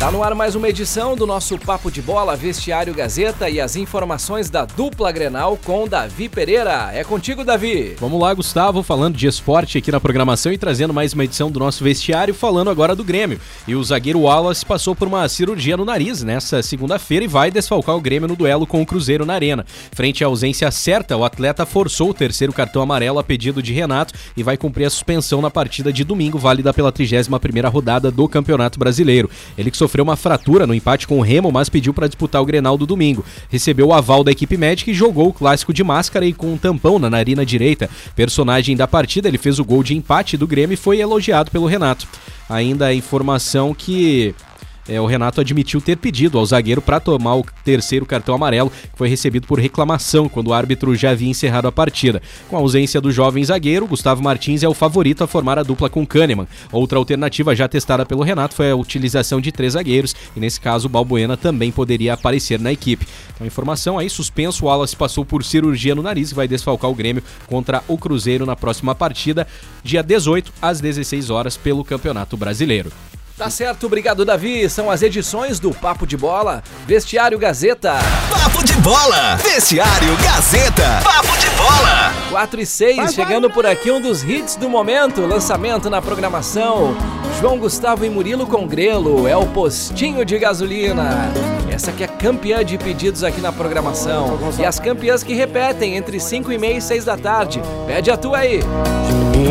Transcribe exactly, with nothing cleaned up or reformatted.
Tá no ar mais uma edição do nosso Papo de Bola, Vestiário Gazeta e as informações da dupla Grenal com Davi Pereira. É contigo, Davi. Vamos lá, Gustavo, falando de esporte aqui na programação e trazendo mais uma edição do nosso Vestiário, falando agora do Grêmio. E o zagueiro Wallace passou por uma cirurgia no nariz nessa segunda-feira e vai desfalcar o Grêmio no duelo com o Cruzeiro na Arena. Frente à ausência certa, o atleta forçou o terceiro cartão amarelo a pedido de Renato e vai cumprir a suspensão na partida de domingo, válida pela trigésima primeira rodada do Campeonato Brasileiro. Ele que sofreu uma fratura no empate com o Remo, mas pediu para disputar o Grenal do domingo. Recebeu o aval da equipe médica e jogou o clássico de máscara e com um tampão na narina direita. Personagem da partida, ele fez o gol de empate do Grêmio e foi elogiado pelo Renato. Ainda a informação que... É, o Renato admitiu ter pedido ao zagueiro para tomar o terceiro cartão amarelo, que foi recebido por reclamação quando o árbitro já havia encerrado a partida. Com a ausência do jovem zagueiro, Gustavo Martins é o favorito a formar a dupla com Kahneman. Outra alternativa já testada pelo Renato foi a utilização de três zagueiros, e nesse caso o Balbuena também poderia aparecer na equipe. Então, informação aí, suspenso, o Wallace passou por cirurgia no nariz e vai desfalcar o Grêmio contra o Cruzeiro na próxima partida, dia dezoito, às dezesseis horas, pelo Campeonato Brasileiro. Tá certo, obrigado, Davi. São as edições do Papo de Bola, Vestiário Gazeta. Papo de Bola, Vestiário Gazeta. Papo de Bola. quatro e seis, vai, chegando vai, por aqui um dos hits do momento, lançamento na programação. João Gustavo e Murilo com Grelo, é o postinho de gasolina. Essa que é campeã de pedidos aqui na programação. E as campeãs que repetem entre cinco e meia e seis da tarde. Pede a tua aí.